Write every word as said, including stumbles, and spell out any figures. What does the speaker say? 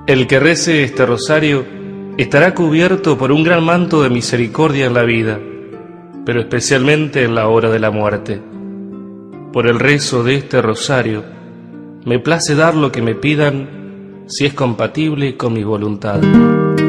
El que rece este rosario estará cubierto por un gran manto de misericordia en la vida, pero especialmente en la hora de la muerte. Por el rezo de este rosario, me place dar lo que me pidan, si es compatible con mi voluntad.